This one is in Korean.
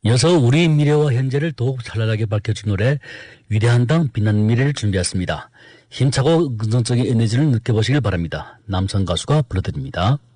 이어서 우리 미래와 현재를 더욱 찬란하게 밝혀준 노래 위대한 당 빛나는 미래를 준비했습니다. 힘차고 긍정적인 에너지를 느껴보시길 바랍니다. 남성 가수가 불러드립니다.